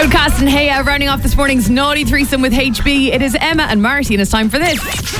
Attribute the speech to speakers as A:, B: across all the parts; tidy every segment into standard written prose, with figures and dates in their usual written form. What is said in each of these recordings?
A: Outcast and Heya rounding off this morning's naughty threesome with HB. It is Emma and Marty and it's time for this.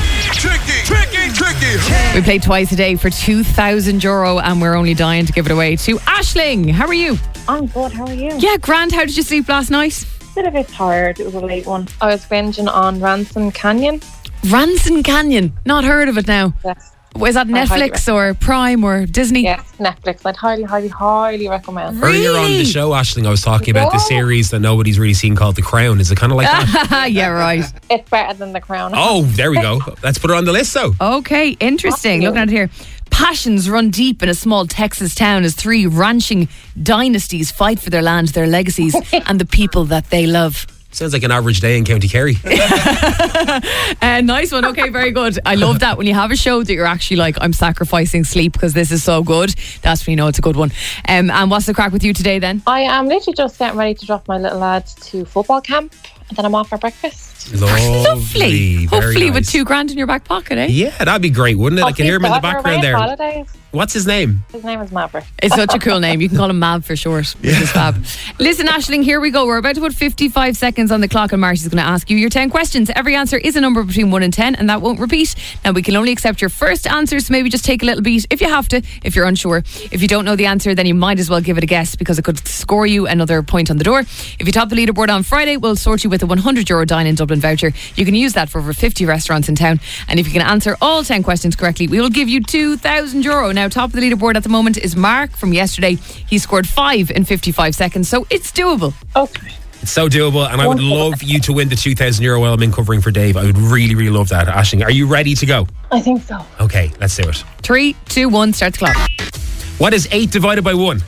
A: Tricky. We play twice a day for €2,000 and we're only dying to give it away to Aisling. How are you?
B: I'm good, how are you?
A: Yeah, grand. How did you sleep last night?
B: A bit tired, it was a late one.
C: I was binging on Ransom Canyon.
A: Ransom Canyon? Not heard of it now.
B: Yes.
A: Was that Netflix or Prime or Disney?
C: Yes, Netflix. I'd highly recommend.
A: Really?
D: Earlier on the show, Aisling, I was talking about the series that nobody's really seen called The Crown. Is it kind of like that?
A: Yeah, right.
C: It's better than The Crown.
D: Oh, there we go. Let's put it on the list, though.
A: Okay, interesting.
C: Absolutely.
A: Looking at it here. Passions run deep in a small Texas town as three ranching dynasties fight for their land, their legacies, and the people that they love.
D: Sounds like an average day in County Kerry.
A: Nice one. Okay, very good. I love that when you have a show that you're actually like, I'm sacrificing sleep because this is so good. That's when you know it's a good one. And what's the crack with you today then?
C: I am literally just getting ready to drop my little lads to football camp, and then I'm off for breakfast.
A: Lovely.
D: Very
A: Hopefully with
D: nice.
A: $2,000 in your back pocket, eh?
D: Yeah, that'd be great, wouldn't it? I can hear him in the background there.
C: Holidays.
D: What's his name?
C: His name is Maverick.
A: It's such a cool name. You can call him Mav for short, which is fab. Listen, Aisling, here we go. We're about to put 55 seconds on the clock and Marty's going to ask you your 10 questions. Every answer is a number between 1 and 10 and that won't repeat. Now, we can only accept your first answer, so maybe just take a little beat if you have to, if you're unsure. If you don't know the answer, then you might as well give it a guess because it could score you another point on the door. If you top the leaderboard on Friday, we'll sort you with a €100 Dine in Dublin voucher. You can use that for over 50 restaurants in town. And if you can answer all 10 questions correctly, we will give you €2,000. Now, top of the leaderboard at the moment is Mark from yesterday. He scored 5 in 55 seconds, so it's doable.
C: Okay.
D: It's so doable, and I would love you to win the €2,000 while I'm in covering for Dave. I would really, really love that. Aisling, are you ready to go?
C: I think so.
D: Okay, let's do it.
A: 3, 2, 1, start the clock.
D: What is 8 divided by 1?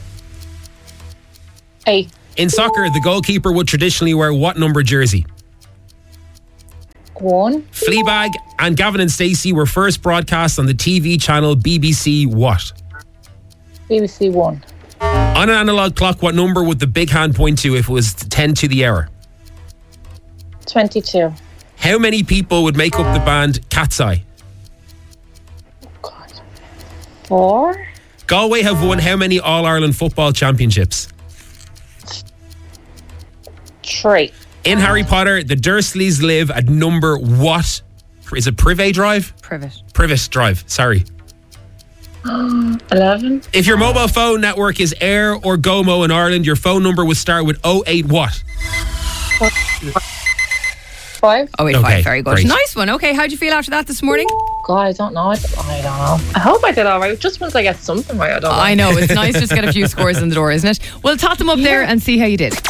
C: 8.
D: In soccer, the goalkeeper would traditionally wear what number jersey?
C: 1.
D: Fleabag and Gavin and Stacey were first broadcast on the TV channel BBC what?
C: BBC 1.
D: On an analog clock, what number would the big hand point to if it was 10 to the hour?
C: 22.
D: How many people would make up the band Cat's Eye?
C: God. 4.
D: Galway have won how many All-Ireland football championships?
C: 3.
D: In Harry Potter, the Dursleys live at number what? Is it Privet Drive? Privet Drive, sorry.
C: 11.
D: If your mobile phone network is Air or Gomo in Ireland, your phone number would start with 08 what?
C: 5.
A: Oh, 85,
D: Okay,
A: very good.
D: great.
A: Nice one. Okay, how'd you feel after that this morning?
C: God, I don't know. I don't know. I hope I did all right. Just once I get something right, I don't know.
A: I know, it's nice just to get a few scores in the door, isn't it? We'll tot them up there and see how you did.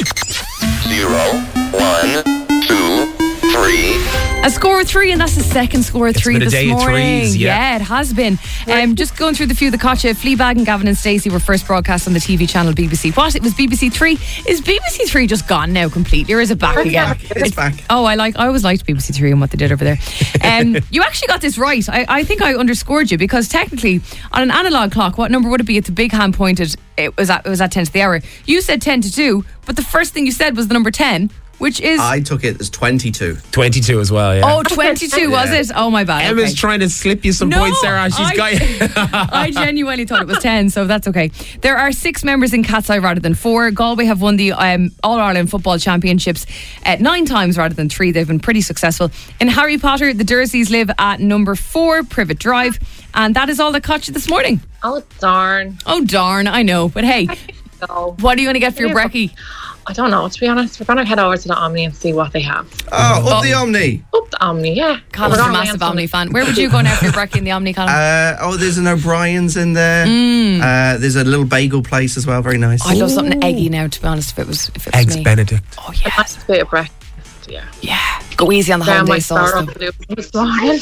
E: 0, 1, 2, 3.
A: A score of 3, and that's the second score of 3
D: been a
A: this
D: day of
A: morning.
D: threes, yeah.
A: It has been. Just going through the few that caught you. Fleabag and Gavin and Stacey were first broadcast on the TV channel BBC. What? It was BBC 3. Is BBC 3 just gone now completely, or is it back again?
F: It's back.
A: Oh, I always liked BBC 3 and what they did over there. You actually got this right. I think I underscored you because technically on an analog clock, what number would it be if the big hand pointed? It was at 10 to the hour. You said 10 to 2, but the first thing you said was the number 10, which is...
F: I took it as 22.
D: 22 as well, yeah.
A: Oh, 22 was it? Oh my bad.
D: Emma's
A: okay.
D: trying to slip you some points there, Ash. She's got
A: I genuinely thought it was 10, so that's okay. There are 6 members in Cat's Eye rather than 4. Galway have won the All-Ireland Football Championships 9 times rather than 3. They've been pretty successful. In Harry Potter, the Dursleys live at number 4, Privet Drive. And that is all that caught you this morning.
C: Oh, darn.
A: Oh, darn, I know. But hey,
C: No.
A: what are you going to get for your brekkie?
C: I don't know, to be honest. We're going to head over to the Omni and see what they have.
F: Oh, up the Omni.
C: Up the Omni, yeah.
A: Colin's a massive Omni fan. Where would you go now for your brekkie in the Omni, Colin?
F: There's an O'Brien's in there. There's a little bagel place as well, very nice.
A: I'd love something eggy now, to be honest, if it was
D: Eggs
A: me.
D: Benedict.
A: Oh,
C: A
A: yeah.
C: nice bit of breakfast, yeah.
A: Yeah. Go easy on the
C: Down my
A: hollandaise sauce,
C: star
A: though.
C: up this morning.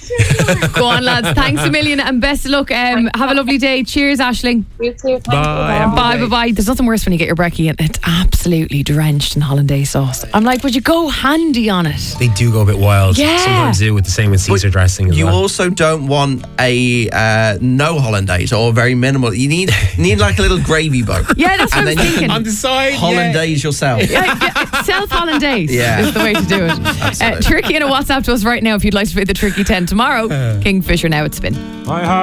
A: Go on, lads. Thanks a million and best of luck. Have a lovely day. Cheers, Aisling.
C: You too. Thank
D: Bye.
C: you.
A: Bye, bye, bye. There's nothing worse when you get your brekkie and it's absolutely drenched in hollandaise sauce. I'm like, would you go handy on it?
D: They do go a bit wild.
A: Yeah.
D: Sometimes do with the same with Caesar dressing as
F: You
D: well.
F: also don't want a no hollandaise or very minimal. You need like a little gravy boat.
A: Yeah, that's what I
F: And
A: was
F: then you
A: thinking.
D: On the side,
F: Hollandaise yourself.
A: Self hollandaise
F: Yeah.
A: is the way to do it. Tricky in a WhatsApp to us right now if you'd like to play the Tricky 10 tomorrow. Kingfisher now at Spin.
D: My heart.